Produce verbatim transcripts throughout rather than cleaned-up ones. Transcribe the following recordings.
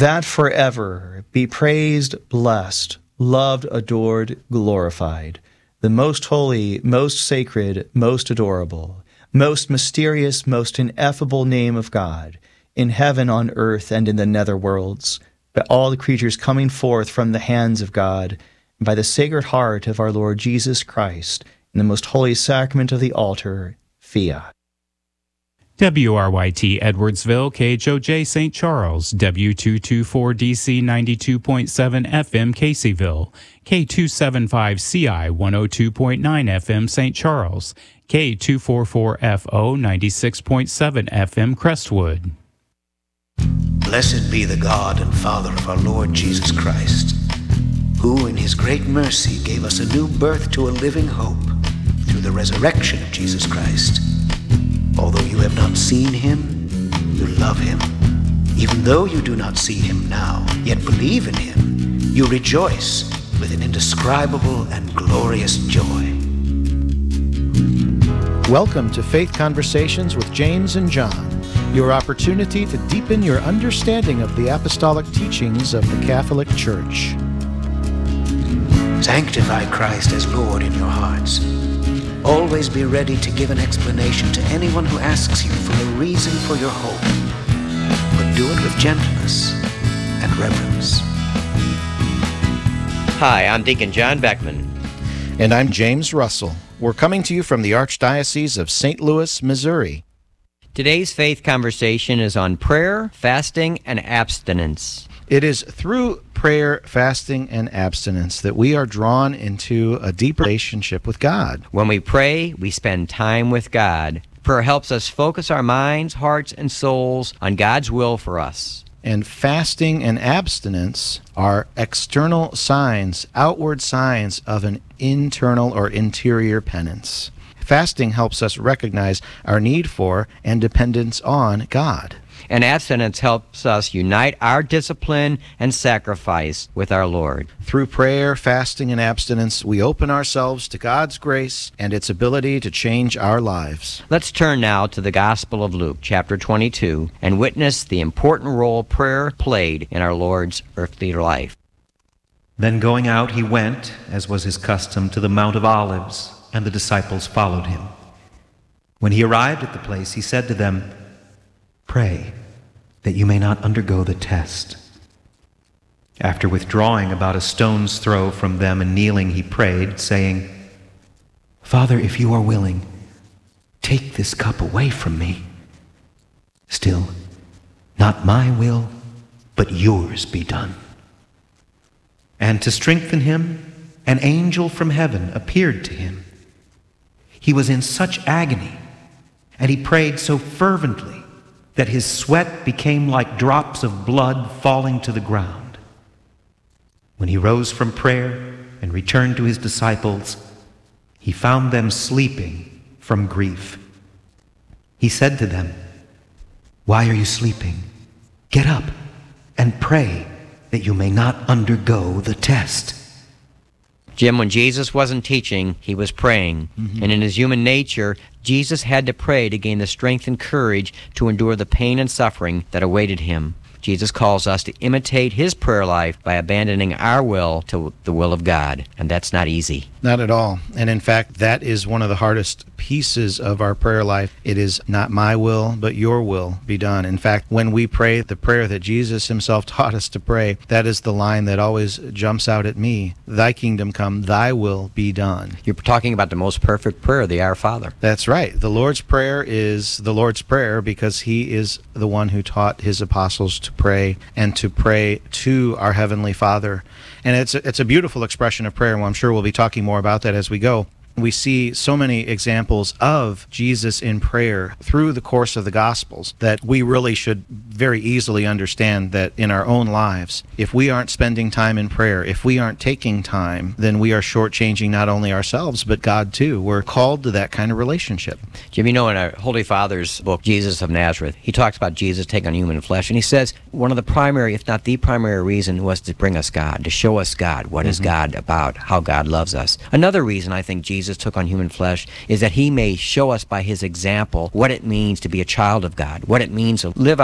that forever be praised, blessed, loved, adored, glorified, the most holy, most sacred, most adorable, most mysterious, most ineffable name of God, in heaven, on earth, and in the nether worlds, by all the creatures coming forth from the hands of God, and by the Sacred Heart of our Lord Jesus Christ, in the most holy sacrament of the altar, fiat. W R Y T Edwardsville, K H O J Saint Charles, W two twenty-four D C ninety-two point seven F M Caseyville, K two seventy-five C I one oh two point nine F M Saint Charles, K two forty-four F O ninety-six point seven F M Crestwood. Blessed be the God and Father of our Lord Jesus Christ, who in his great mercy gave us a new birth to a living hope through the resurrection of Jesus Christ. Although you have not seen him, you love him. Even though you do not see him now, yet believe in him, you rejoice with an indescribable and glorious joy. Welcome to Faith Conversations with James and John, your opportunity to deepen your understanding of the apostolic teachings of the Catholic Church. Sanctify Christ as Lord in your hearts. Always be ready to give an explanation to anyone who asks you for a reason for your hope, but do it with gentleness and reverence. Hi, I'm Deacon John Beckman. And I'm James Russell. We're coming to you from the Archdiocese of Saint Louis, Missouri. Today's faith conversation is on prayer, fasting, and abstinence. It is through prayer, fasting, and abstinence that we are drawn into a deeper relationship with God. When we pray, we spend time with God. Prayer helps us focus our minds, hearts, and souls on God's will for us. And fasting and abstinence are external signs, outward signs of an internal or interior penance. Fasting helps us recognize our need for and dependence on God. And abstinence helps us unite our discipline and sacrifice with our Lord. Through prayer, fasting, and abstinence, we open ourselves to God's grace and its ability to change our lives. Let's turn now to the Gospel of Luke, chapter twenty-two, and witness the important role prayer played in our Lord's earthly life. Then going out, he went, as was his custom, to the Mount of Olives, and the disciples followed him. When he arrived at the place, he said to them, "Pray, that you may not undergo the test." After withdrawing about a stone's throw from them and kneeling, he prayed, saying, "Father, if you are willing, take this cup away from me. Still, not my will, but yours be done." And to strengthen him, an angel from heaven appeared to him. He was in such agony, and he prayed so fervently, that his sweat became like drops of blood falling to the ground. When he rose from prayer and returned to his disciples, he found them sleeping from grief. He said to them, "Why are you sleeping? Get up and pray that you may not undergo the test." Jim, when Jesus wasn't teaching, he was praying. Mm-hmm. And in his human nature, Jesus had to pray to gain the strength and courage to endure the pain and suffering that awaited him. Jesus calls us to imitate his prayer life by abandoning our will to the will of God, and that's not easy. Not at all. And in fact, that is one of the hardest pieces of our prayer life. It is not my will, but your will be done. In fact, when we pray the prayer that Jesus himself taught us to pray, that is the line that always jumps out at me. Thy kingdom come, thy will be done. You're talking about the most perfect prayer, the Our Father. That's right. The Lord's Prayer is the Lord's Prayer because he is the one who taught his apostles to pray and to pray to our Heavenly Father. And it's a, it's a beautiful expression of prayer, and I'm sure we'll be talking more about that as we go. We see so many examples of Jesus in prayer through the course of the Gospels that we really should very easily understand that in our own lives, if we aren't spending time in prayer, if we aren't taking time, then we are shortchanging not only ourselves, but God too. We're called to that kind of relationship. Jim, you know, in our Holy Father's book, Jesus of Nazareth, he talks about Jesus taking on human flesh, and he says one of the primary, if not the primary reason was to bring us God, to show us God. What mm-hmm. is God about? How God loves us. Another reason I think Jesus Jesus took on human flesh is that he may show us by his example what it means to be a child of God, what it means to live out our lives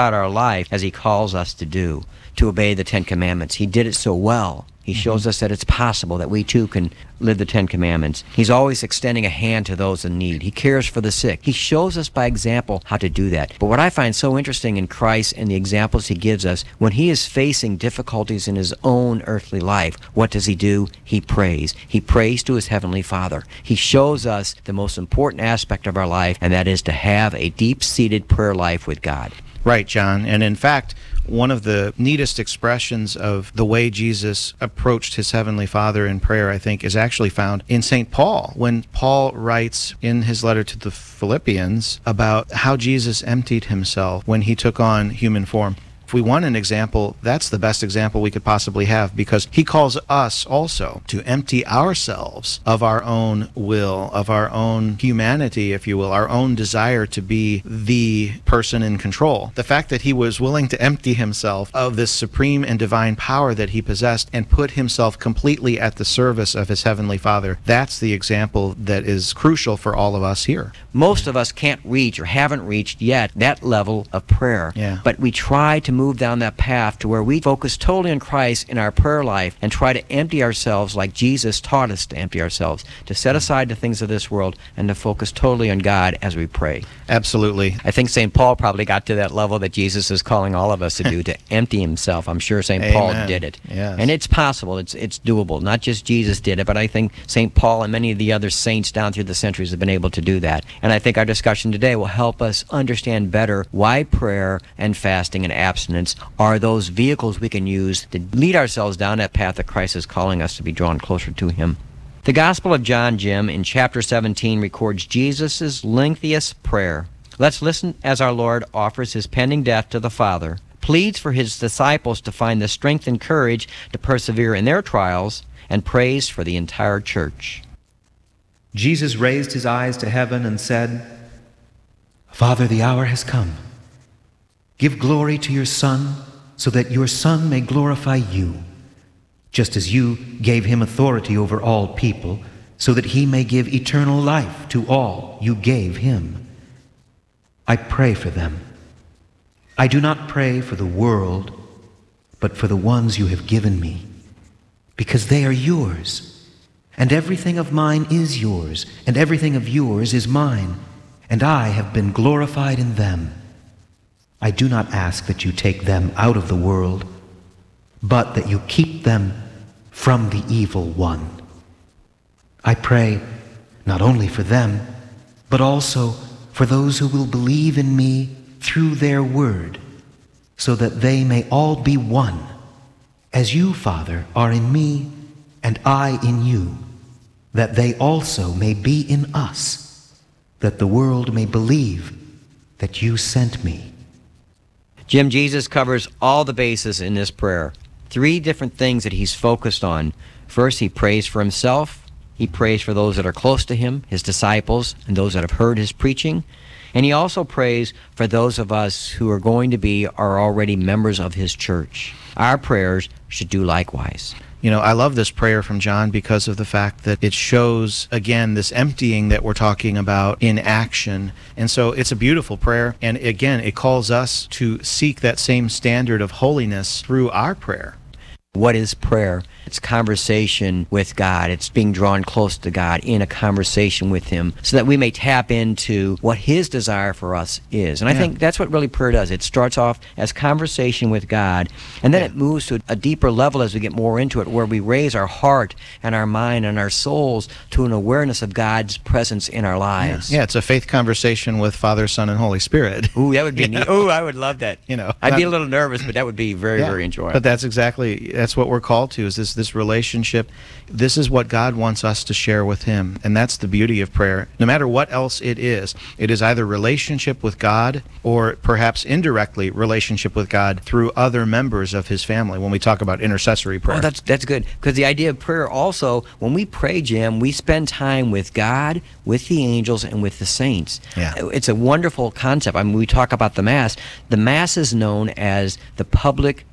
life as he calls us to do, to obey the Ten Commandments. He did it so well. He shows us that it's possible that we too can live the Ten Commandments. He's always extending a hand to those in need. He cares for the sick. He shows us by example how to do that. But what I find so interesting in Christ and the examples he gives us, when he is facing difficulties in his own earthly life, what does he do? He prays. He prays to his Heavenly Father. He shows us the most important aspect of our life, and that is to have a deep-seated prayer life with God. Right, John. And in fact, one of the neatest expressions of the way Jesus approached his Heavenly Father in prayer, I think, is actually found in Saint Paul, when Paul writes in his letter to the Philippians about how Jesus emptied himself when he took on human form. If we want an example, that's the best example we could possibly have, because he calls us also to empty ourselves of our own will, of our own humanity, if you will, our own desire to be the person in control. The fact that he was willing to empty himself of this supreme and divine power that he possessed and put himself completely at the service of his Heavenly Father, that's the example that is crucial for all of us here. Most of us can't reach or haven't reached yet that level of prayer. Yeah. But we try to move down that path to where we focus totally on Christ in our prayer life and try to empty ourselves like Jesus taught us to empty ourselves, to set aside the things of this world and to focus totally on God as we pray. Absolutely. I think Saint Paul probably got to that level that Jesus is calling all of us to do, to empty himself. I'm sure Saint Paul Amen. did it. Yes. And it's possible. It's it's doable. Not just Jesus did it, but I think Saint Paul and many of the other saints down through the centuries have been able to do that. And I think our discussion today will help us understand better why prayer and fasting and abstinence are those vehicles we can use to lead ourselves down that path that Christ is calling us to be drawn closer to him. The Gospel of John, Jim, in chapter seventeen records Jesus' lengthiest prayer. Let's listen as our Lord offers his pending death to the Father, pleads for his disciples to find the strength and courage to persevere in their trials, and prays for the entire church. Jesus raised his eyes to heaven and said, Father, the hour has come. Give glory to your Son, so that your Son may glorify you, just as you gave him authority over all people, so that he may give eternal life to all you gave him. I pray for them. I do not pray for the world, but for the ones you have given me, because they are yours, and everything of mine is yours, and everything of yours is mine, and I have been glorified in them. I do not ask that you take them out of the world, but that you keep them from the evil one. I pray not only for them, but also for those who will believe in me through their word, so that they may all be one, as you, Father, are in me and I in you, that they also may be in us, that the world may believe that you sent me. Jim, Jesus covers all the bases in this prayer. Three different things that he's focused on. First, he prays for himself. He prays for those that are close to him, his disciples, and those that have heard his preaching. And he also prays for those of us who are going to be or already members of his church. Our prayers should do likewise. You know, I love this prayer from John because of the fact that it shows, again, this emptying that we're talking about in action. And so it's a beautiful prayer. And again, it calls us to seek that same standard of holiness through our prayer. What is prayer? It's conversation with God. It's being drawn close to God in a conversation with him so that we may tap into what his desire for us is. And I Yeah. think that's what really prayer does. It starts off as conversation with God, and then Yeah. it moves to a deeper level as we get more into it, where we raise our heart and our mind and our souls to an awareness of God's presence in our lives. Yeah, it's a faith conversation with Father, Son, and Holy Spirit. Ooh, that would be You neat. know? Ooh, I would love that. You know, I'd be not- a little nervous, but that would be very, Yeah, very enjoyable. But that's exactly, that's what we're called to, is this, this relationship. This is what God wants us to share with him. And that's the beauty of prayer. No matter what else it is, it is either relationship with God or perhaps indirectly relationship with God through other members of his family when we talk about intercessory prayer. Oh, that's that's good. Because the idea of prayer also, when we pray, Jim, we spend time with God, with the angels, and with the saints. Yeah. It's a wonderful concept. I mean, we talk about the Mass. The Mass is known as the public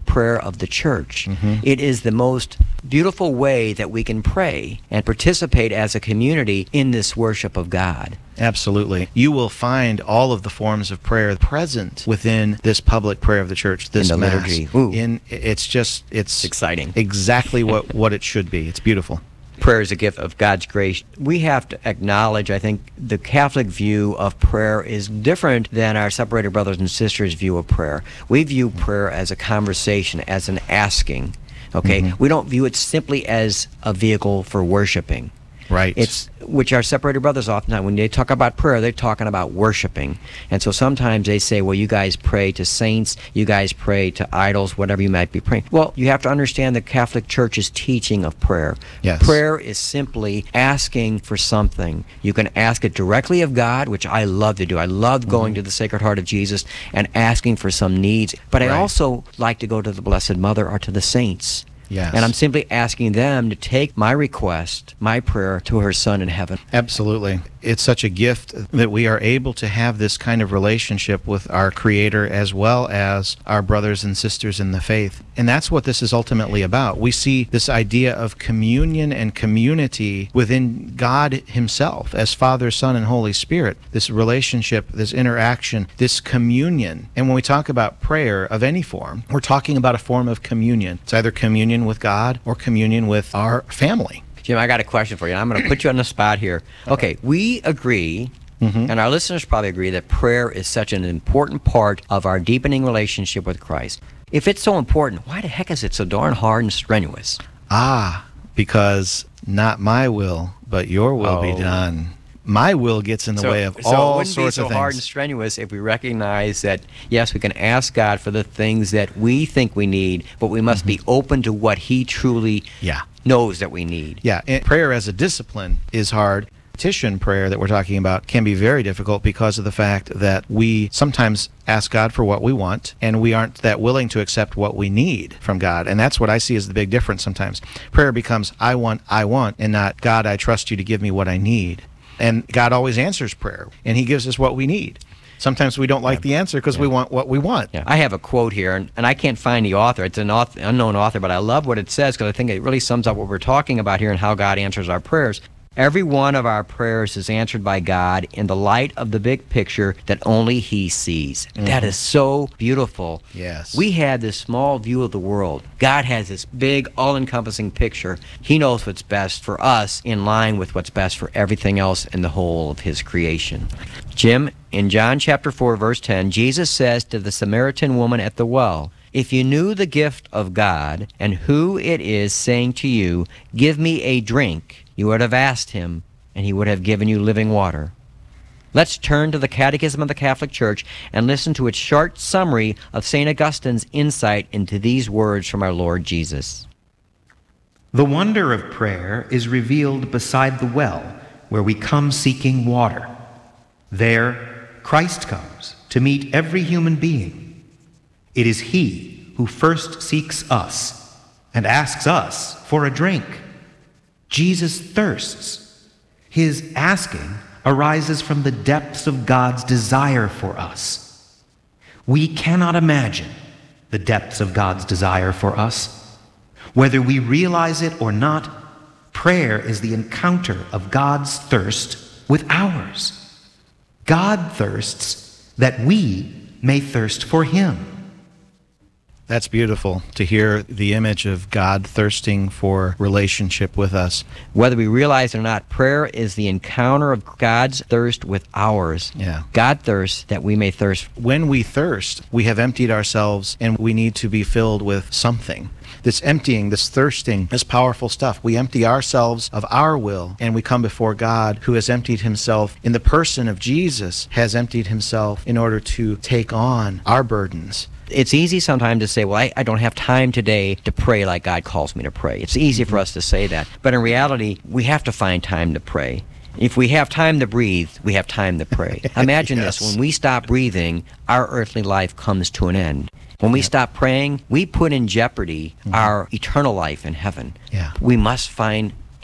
prayer of the church. Mm-hmm. It is the most beautiful way that we can pray and participate as a community in this worship of God. Absolutely. You will find all of the forms of prayer present within this public prayer of the church, this in the Mass. liturgy. Ooh. In, it's just, it's, it's exciting. Exactly what, what it should be. It's beautiful. Prayer is a gift of God's grace. We have to acknowledge, I think, the Catholic view of prayer is different than our separated brothers and sisters' view of prayer. We view prayer as a conversation, as an asking. Okay? Mm-hmm. We don't view it simply as a vehicle for worshiping. Right. It's which our separated brothers oftentimes, when they talk about prayer, they're talking about worshiping. And so sometimes they say, well, you guys pray to saints, you guys pray to idols, whatever you might be praying. Well, you have to understand the Catholic Church's teaching of prayer. Yes. Prayer is simply asking for something. You can ask it directly of God, which I love to do. I love going mm-hmm. to the Sacred Heart of Jesus and asking for some needs. But I right. also like to go to the Blessed Mother or to the saints. Yes. And I'm simply asking them to take my request, my prayer, to her Son in heaven. Absolutely. It's such a gift that we are able to have this kind of relationship with our Creator as well as our brothers and sisters in the faith. And that's what this is ultimately about. We see this idea of communion and community within God Himself as Father, Son, and Holy Spirit. This relationship, this interaction, this communion. And when we talk about prayer of any form, we're talking about a form of communion. It's either communion with God or communion with our family. Jim, I got a question for you. I'm going to put you on the spot here. Okay, we agree, mm-hmm. and our listeners probably agree, that prayer is such an important part of our deepening relationship with Christ. If it's so important, why the heck is it so darn hard and strenuous? Ah, because not my will, but your will oh. be done. My will gets in the so, way of so all it sorts be so of things. So hard and strenuous if we recognize that, yes, we can ask God for the things that we think we need, but we must mm-hmm. be open to what He truly yeah. knows that we need. Yeah, and prayer as a discipline is hard. Petition prayer that we're talking about can be very difficult because of the fact that we sometimes ask God for what we want, and we aren't that willing to accept what we need from God. And that's what I see as the big difference sometimes. Prayer becomes, I want, I want, and not, God, I trust you to give me what I need. And God always answers prayer, and He gives us what we need. Sometimes we don't like the answer because yeah. we want what we want. Yeah. I have a quote here, and, and I can't find the author. It's an author, unknown author, but I love what it says because I think it really sums up what we're talking about here and how God answers our prayers. Every one of our prayers is answered by God in the light of the big picture that only He sees. Mm-hmm. That is so beautiful. Yes. We have this small view of the world. God has this big, all-encompassing picture. He knows what's best for us in line with what's best for everything else in the whole of His creation. Jim, in John chapter four, verse ten, Jesus says to the Samaritan woman at the well, if you knew the gift of God and who it is saying to you, give me a drink, you would have asked Him, and He would have given you living water. Let's turn to the Catechism of the Catholic Church and listen to its short summary of Saint Augustine's insight into these words from our Lord Jesus. The wonder of prayer is revealed beside the well, where we come seeking water. There, Christ comes to meet every human being. It is He who first seeks us and asks us for a drink. Jesus thirsts. His asking arises from the depths of God's desire for us. We cannot imagine the depths of God's desire for us. Whether we realize it or not, prayer is the encounter of God's thirst with ours. God thirsts that we may thirst for Him. That's beautiful to hear the image of God thirsting for relationship with us. Whether we realize it or not, prayer is the encounter of God's thirst with ours. Yeah. God thirsts that we may thirst. When we thirst, we have emptied ourselves and we need to be filled with something. This emptying, this thirsting, is powerful stuff. We empty ourselves of our will and we come before God, who has emptied Himself in the person of Jesus, has emptied Himself in order to take on our burdens. It's easy sometimes to say, well, I, I don't have time today to pray like God calls me to pray. It's easy for us to say that. But in reality, we have to find time to pray. If we have time to breathe, we have time to pray. Imagine yes. this. When we stop breathing, our earthly life comes to an end. When we yep. stop praying, we put in jeopardy mm-hmm. our eternal life in heaven. Yeah. We must find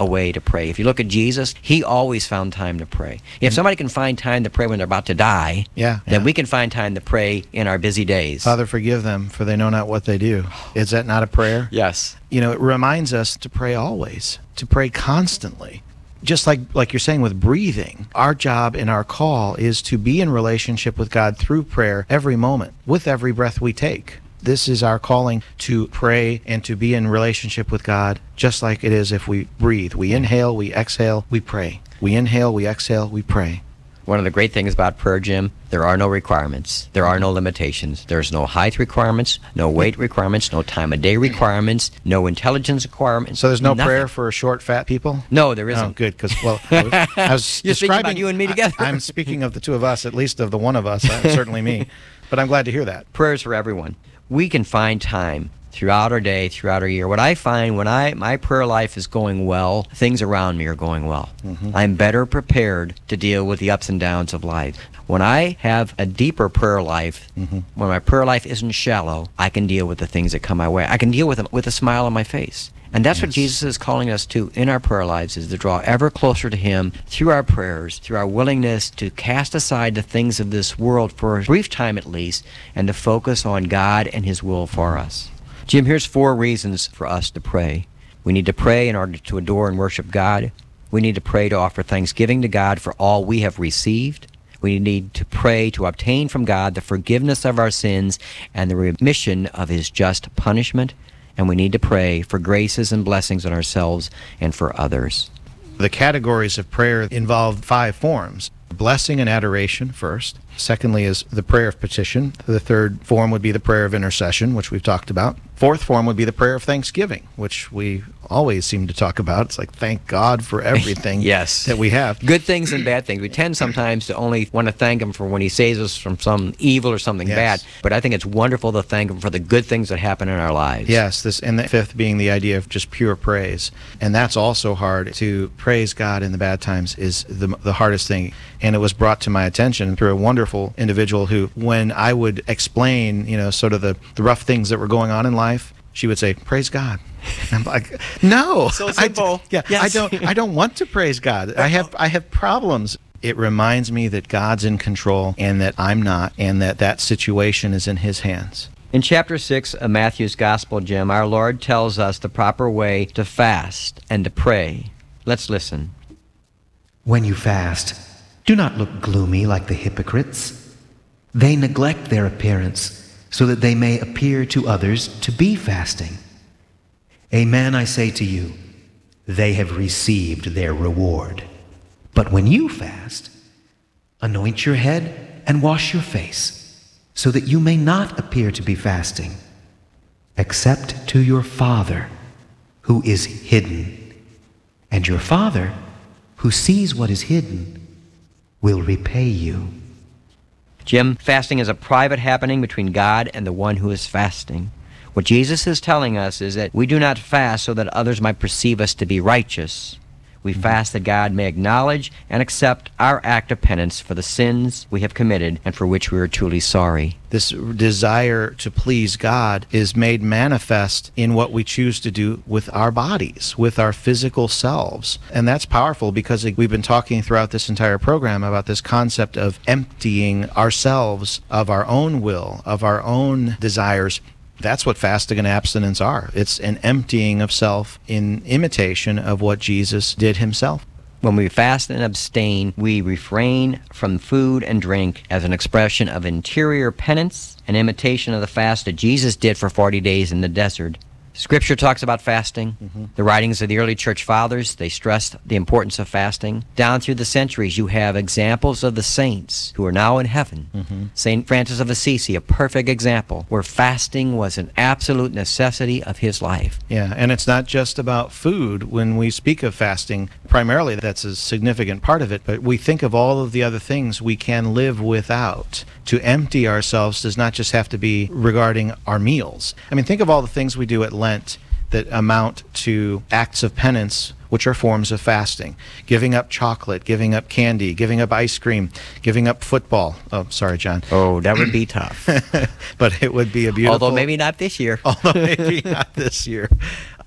a way to pray. If you look at Jesus, he always found time to pray. If somebody can find time to pray when they're about to die, Yeah, then yeah. we can find time to pray in our busy days. Father, forgive them, for they know not what they do. Is that not a prayer? Yes. You know, it reminds us to pray always, to pray constantly. Just like, like you're saying with breathing, our job and our call is to be in relationship with God through prayer every moment, with every breath we take. This is our calling, to pray and to be in relationship with God, just like it is if we breathe. We inhale, we exhale, we pray. We inhale, we exhale, we pray. One of the great things about prayer, Jim, there are no requirements. There are no limitations. There's no height requirements, no weight requirements, no time of day requirements, no intelligence requirements. So there's no nothing. prayer for short, fat people? No, there isn't. Oh, good, because, well, I was, I was You're speaking describing... about you and me together. I, I'm speaking of the two of us, at least of the one of us, uh, certainly me. But I'm glad to hear that. Prayers for everyone. We can find time throughout our day, throughout our year. What I find when I my prayer life is going well, things around me are going well. Mm-hmm. I'm better prepared to deal with the ups and downs of life. When I have a deeper prayer life, mm-hmm. when my prayer life isn't shallow, I can deal with the things that come my way. I can deal with them with a smile on my face. And that's yes. what Jesus is calling us to in our prayer lives, is to draw ever closer to him through our prayers, through our willingness to cast aside the things of this world for a brief time at least, and to focus on God and his will for us. Jim, here's four reasons for us to pray. We need to pray in order to adore and worship God. We need to pray to offer thanksgiving to God for all we have received. We need to pray to obtain from God the forgiveness of our sins and the remission of his just punishment. And we need to pray for graces and blessings on ourselves and for others. The categories of prayer involve five forms. Blessing and adoration first. Secondly is the prayer of petition. The third form would be the prayer of intercession, which we've talked about. Fourth form would be the prayer of thanksgiving, which we always seem to talk about. It's like, thank God for everything yes. that we have. Good things and bad things. We tend sometimes to only want to thank him for when he saves us from some evil or something yes. bad. But I think it's wonderful to thank him for the good things that happen in our lives. Yes, this, and the fifth being the idea of just pure praise. And that's also hard. To praise God in the bad times is the, the hardest thing. And it was brought to my attention through a wonderful individual who, when I would explain, you know, sort of the, the rough things that were going on in life, she would say, praise God. And I'm like, no. So simple. I, yeah, yes. I don't I don't want to praise God. I have I have problems. It reminds me that God's in control and that I'm not, and that that situation is in his hands. In chapter six of Matthew's Gospel, Jim, our Lord tells us the proper way to fast and to pray. Let's listen. When you fast, do not look gloomy like the hypocrites. They neglect their appearance so that they may appear to others to be fasting. Amen, I say to you, they have received their reward. But when you fast, anoint your head and wash your face, so that you may not appear to be fasting, except to your Father who is hidden. And your Father, who sees what is hidden, will repay you. Jim, fasting is a private happening between God and the one who is fasting. What Jesus is telling us is that we do not fast so that others might perceive us to be righteous. We mm-hmm. fast that God may acknowledge and accept our act of penance for the sins we have committed and for which we are truly sorry. This desire to please God is made manifest in what we choose to do with our bodies, with our physical selves. And that's powerful because we've been talking throughout this entire program about this concept of emptying ourselves of our own will, of our own desires. That's what fasting and abstinence are. It's an emptying of self in imitation of what Jesus did himself. When we fast and abstain, we refrain from food and drink as an expression of interior penance, an imitation of the fast that Jesus did for forty days in the desert. Scripture talks about fasting. Mm-hmm. The writings of the early church fathers, they stressed the importance of fasting. Down through the centuries, you have examples of the saints who are now in heaven. Mm-hmm. Saint Francis of Assisi, a perfect example, where fasting was an absolute necessity of his life. Yeah, and it's not just about food. When we speak of fasting, primarily that's a significant part of it, but we think of all of the other things we can live without. To empty ourselves does not just have to be regarding our meals. I mean, think of all the things we do at Lent that amount to acts of penance, which are forms of fasting. Giving up chocolate, giving up candy, giving up ice cream, giving up football. Oh, sorry, John. Oh, that would be tough. But it would be a beautiful... Although maybe not this year. Although maybe not this year.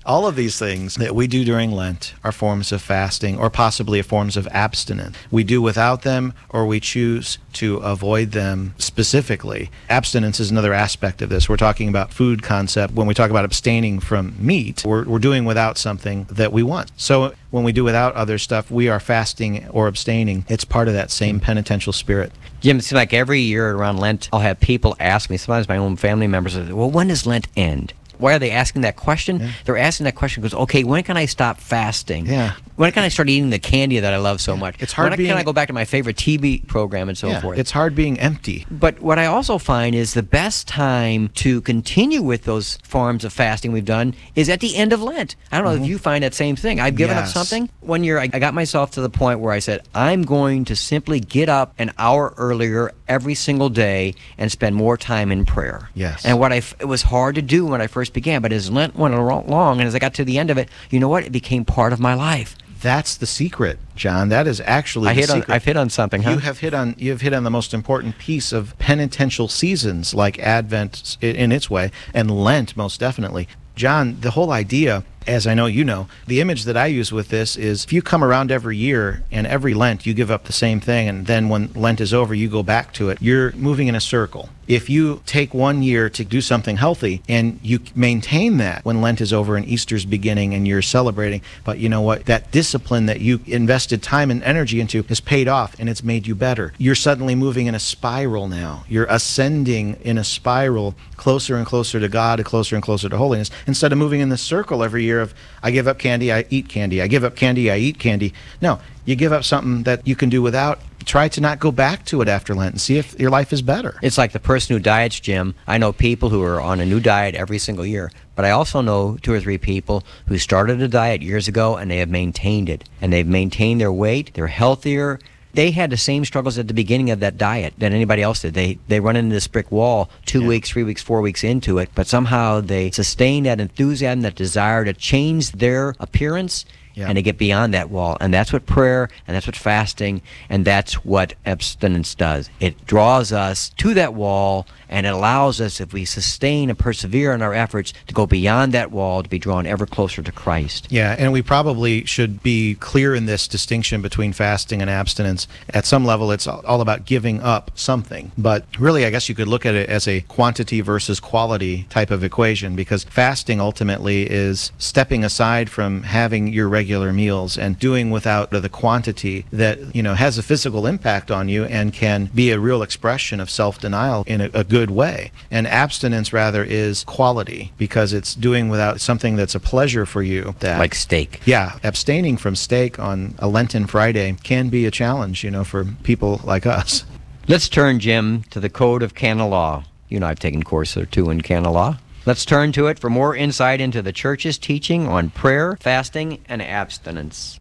All of these things that we do during Lent are forms of fasting or possibly forms of abstinence. We do without them or we choose to avoid them specifically. Abstinence is another aspect of this. We're talking about food concept. When we talk about abstaining from meat, we're, we're doing without something that we want. So when we do without other stuff, we are fasting or abstaining. It's part of that same penitential spirit. Jim, it seems like every year around Lent, I'll have people ask me, sometimes my own family members, say, well, when does Lent end? Why are they asking that question? Yeah. They're asking that question because, okay, when can I stop fasting? Yeah. When can I start eating the candy that I love so yeah. much? It's hard when being, can I go back to my favorite T V program and so yeah, forth? It's hard being empty. But what I also find is the best time to continue with those forms of fasting we've done is at the end of Lent. I don't know mm-hmm. if you find that same thing. I've given yes. up something. One year I got myself to the point where I said, I'm going to simply get up an hour earlier every single day and spend more time in prayer. Yes. And what I f- it was hard to do when I first began, but as Lent went along and as I got to the end of it, you know what? It became part of my life. That's the secret, John. That is actually I the hit on, secret. I've hit on something, huh? You have hit on you have hit on the most important piece of penitential seasons like Advent in its way and Lent most definitely. John, the whole idea, as I know you know, the image that I use with this is if you come around every year and every Lent you give up the same thing and then when Lent is over you go back to it, you're moving in a circle. If you take one year to do something healthy and you maintain that when Lent is over and Easter's beginning and you're celebrating, but you know what, that discipline that you invested time and energy into has paid off and it's made you better. You're suddenly moving in a spiral now. You're ascending in a spiral closer and closer to God, closer and closer to holiness, instead of moving in this circle every year of I give up candy, I eat candy, I give up candy, I eat candy. No, you give up something that you can do without. Try to not go back to it after Lent and see if your life is better. It's like the person who diets, Jim. I know people who are on a new diet every single year, but I also know two or three people who started a diet years ago and they have maintained it. And they've maintained their weight, they're healthier. They had the same struggles at the beginning of that diet that anybody else did. They they run into this brick wall two yeah. weeks, three weeks, four weeks into it, but somehow they sustain that enthusiasm, that desire to change their appearance. Yeah. And to get beyond that wall. And that's what prayer, and that's what fasting, and that's what abstinence does. It draws us to that wall, and it allows us, if we sustain and persevere in our efforts, to go beyond that wall, to be drawn ever closer to Christ. Yeah, and we probably should be clear in this distinction between fasting and abstinence. At some level, it's all about giving up something. But really, I guess you could look at it as a quantity versus quality type of equation, because fasting ultimately is stepping aside from having your regular regular meals and doing without the quantity that, you know, has a physical impact on you and can be a real expression of self-denial in a, a good way. And abstinence rather is quality because it's doing without something that's a pleasure for you. That, like steak. Yeah, abstaining from steak on a Lenten Friday can be a challenge, you know, for people like us. Let's turn, Jim, to the Code of Canon Law. You know, I've taken a course or two in canon law. Let's turn to it for more insight into the Church's teaching on prayer, fasting, and abstinence.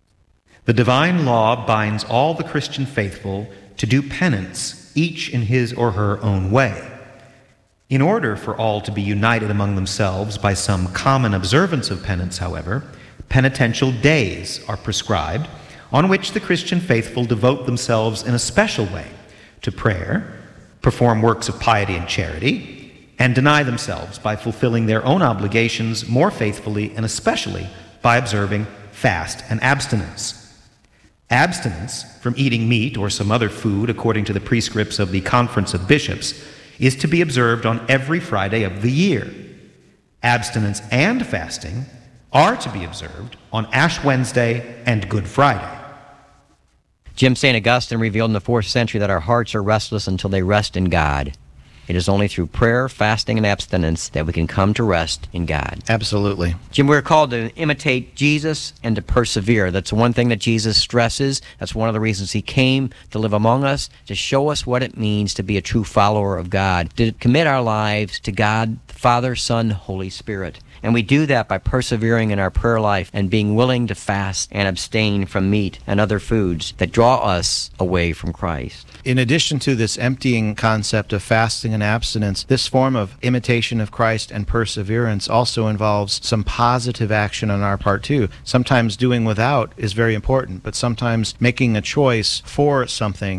The divine law binds all the Christian faithful to do penance, each in his or her own way. In order for all to be united among themselves by some common observance of penance, however, penitential days are prescribed on which the Christian faithful devote themselves in a special way to prayer, perform works of piety and charity, and deny themselves by fulfilling their own obligations more faithfully and especially by observing fast and abstinence. Abstinence from eating meat or some other food according to the prescripts of the Conference of Bishops is to be observed on every Friday of the year. Abstinence and fasting are to be observed on Ash Wednesday and Good Friday. Jim, Saint Augustine revealed in the fourth century that our hearts are restless until they rest in God. It is only through prayer, fasting, and abstinence that we can come to rest in God. Absolutely. Jim, we're called to imitate Jesus and to persevere. That's one thing that Jesus stresses. That's one of the reasons he came to live among us, to show us what it means to be a true follower of God, to commit our lives to God, Father, Son, Holy Spirit. And we do that by persevering in our prayer life and being willing to fast and abstain from meat and other foods that draw us away from Christ. In addition to this emptying concept of fasting and abstinence, this form of imitation of Christ and perseverance also involves some positive action on our part too. Sometimes doing without is very important, but sometimes making a choice for something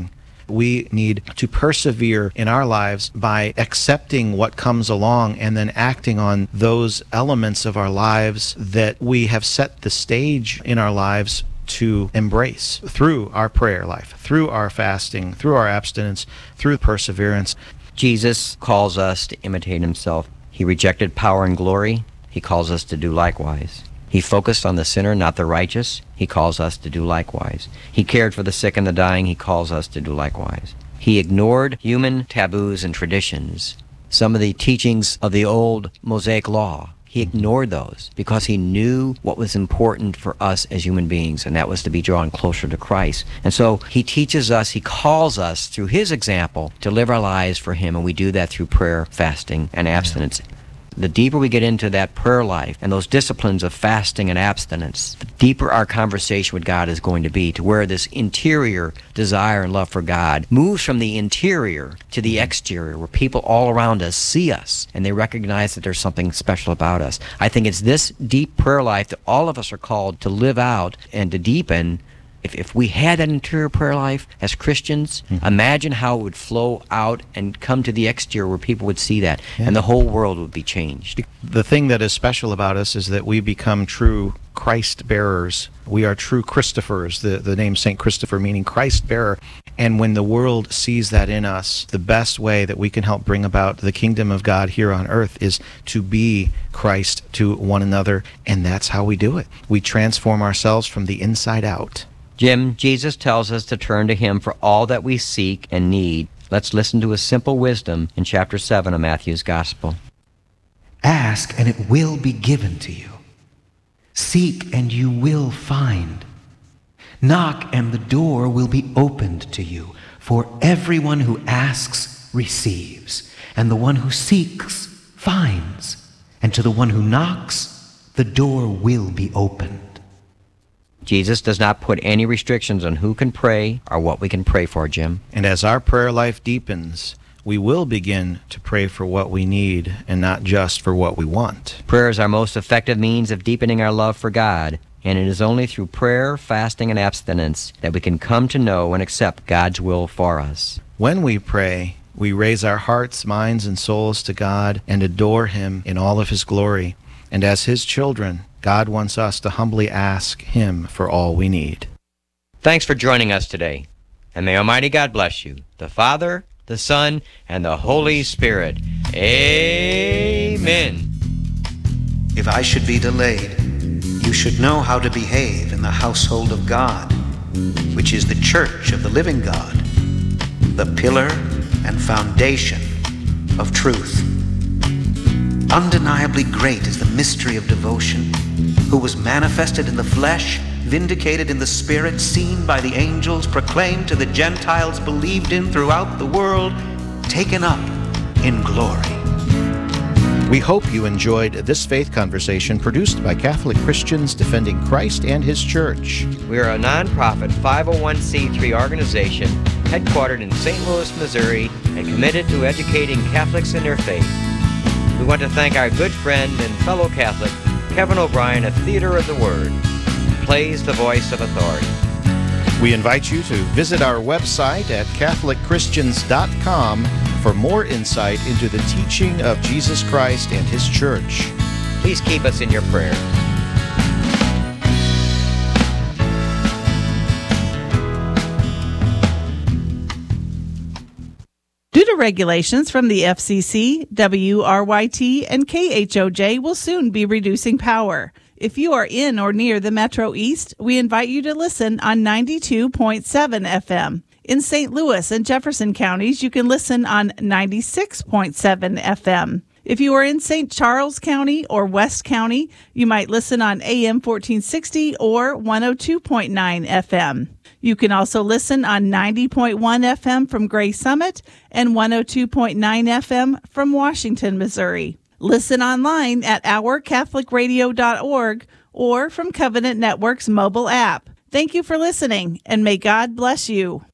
We need to persevere in our lives by accepting what comes along and then acting on those elements of our lives that we have set the stage in our lives to embrace through our prayer life, through our fasting, through our abstinence, through perseverance. Jesus calls us to imitate himself. He rejected power and glory. He calls us to do likewise. He focused on the sinner, not the righteous. He calls us to do likewise. He cared for the sick and the dying. He calls us to do likewise. He ignored human taboos and traditions, some of the teachings of the old Mosaic law. He ignored those because he knew what was important for us as human beings, and that was to be drawn closer to Christ. And so he teaches us, he calls us through his example to live our lives for him, and we do that through prayer, fasting, and abstinence. Yeah. The deeper we get into that prayer life and those disciplines of fasting and abstinence, the deeper our conversation with God is going to be, to where this interior desire and love for God moves from the interior to the exterior, where people all around us see us and they recognize that there's something special about us. I think it's this deep prayer life that all of us are called to live out and to deepen. If, if we had an interior prayer life as Christians, mm-hmm. imagine how it would flow out and come to the exterior where people would see that, yeah. and the whole world would be changed. The thing that is special about us is that we become true Christ bearers. We are true Christophers, the, the name Saint Christopher meaning Christ bearer. And when the world sees that in us, the best way that we can help bring about the kingdom of God here on earth is to be Christ to one another, and that's how we do it. We transform ourselves from the inside out. Jim, Jesus tells us to turn to him for all that we seek and need. Let's listen to his simple wisdom in chapter seven of Matthew's Gospel. Ask, and it will be given to you. Seek, and you will find. Knock, and the door will be opened to you. For everyone who asks receives, and the one who seeks finds, and to the one who knocks, the door will be opened. Jesus does not put any restrictions on who can pray or what we can pray for, Jim. And as our prayer life deepens, we will begin to pray for what we need and not just for what we want. Prayer is our most effective means of deepening our love for God, and it is only through prayer, fasting, and abstinence that we can come to know and accept God's will for us. When we pray, we raise our hearts, minds, and souls to God and adore him in all of his glory. And as his children, God wants us to humbly ask him for all we need. Thanks for joining us today. And may Almighty God bless you, the Father, the Son, and the Holy Spirit. Amen. If I should be delayed, you should know how to behave in the household of God, which is the church of the living God, the pillar and foundation of truth. Undeniably great is the mystery of devotion, who was manifested in the flesh, vindicated in the spirit, seen by the angels, proclaimed to the Gentiles, believed in throughout the world, taken up in glory. We hope you enjoyed this faith conversation produced by Catholic Christians defending Christ and his church. We are a non-profit five oh one c three organization headquartered in Saint Louis, Missouri, and committed to educating Catholics in their faith. We want to thank our good friend and fellow Catholic, Kevin O'Brien of Theater of the Word, who plays the voice of authority. We invite you to visit our website at catholic christians dot com for more insight into the teaching of Jesus Christ and his church. Please keep us in your prayers. Due to regulations from the F C C, W R Y T and K H O J will soon be reducing power. If you are in or near the Metro East, we invite you to listen on ninety-two point seven F M. In Saint Louis and Jefferson counties, you can listen on ninety-six point seven F M. If you are in Saint Charles County or West County, you might listen on A M fourteen sixty or one oh two point nine F M. You can also listen on ninety point one F M from Gray Summit and one oh two point nine F M from Washington, Missouri. Listen online at our catholic radio dot org or from Covenant Network's mobile app. Thank you for listening, and may God bless you.